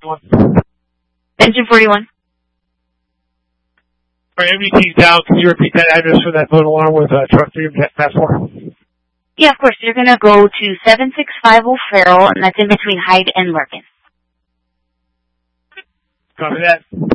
Engine 41. All right, MDT's down. Can you repeat that address for that phone alarm with truck 3 Fast 4? Yeah, of course. You're going to go to 7650 Farrell, and that's in between Hyde and Larkin. Copy that.